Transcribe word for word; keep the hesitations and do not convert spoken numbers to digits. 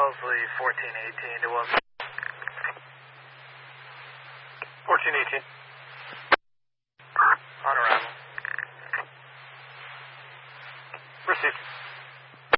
Wellesley, fourteen eighteen to one. fourteen eighteen. On arrival. Received.